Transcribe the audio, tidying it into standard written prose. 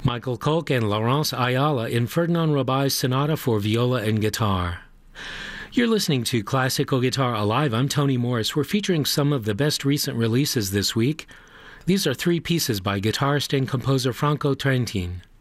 Michael Kolk and Laurence Ayala in Ferdinand Robai's Sonata for Viola and Guitar. You're listening to Classical Guitar Alive. I'm Tony Morris. We're featuring some of the best recent releases this week. These are three pieces by guitarist and composer Franco Trentin.